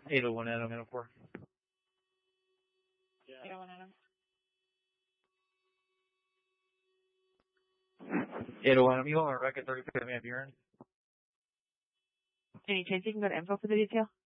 801 Adam, 804. 801 Adam. 801 Adam, you on record 35 Van Buren. Any chance you can go to info for the detail?